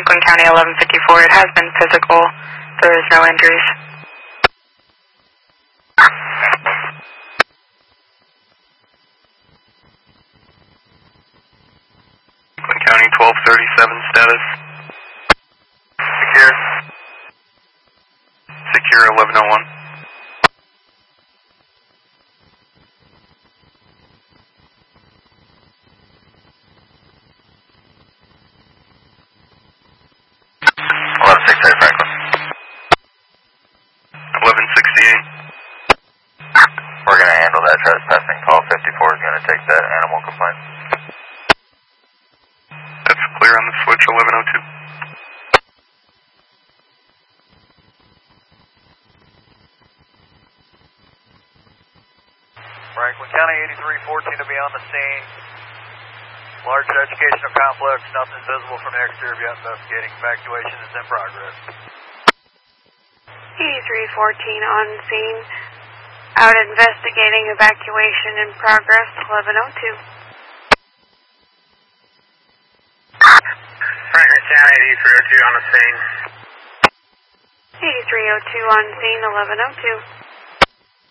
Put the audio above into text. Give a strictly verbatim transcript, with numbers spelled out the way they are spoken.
Franklin County eleven fifty-four. It has been physical. There is no injuries. Franklin County twelve thirty-seven status. Secure. Secure eleven oh one. eleven sixty-eight Franklin. eleven sixty-eight. We're going to handle that trespassing. Call fifty-four is going to take that animal complaint. That's clear on the switch, eleven oh two. Franklin County eighty-three fourteen to be on the scene. Large educational complex, nothing visible from the exterior yet. Investigating. Evacuation is in progress. eighty-three fourteen on scene. Out investigating. Evacuation in progress. eleven oh two. Franklin County eighty-three oh two on the scene. eighty-three oh two on scene. eleven oh two.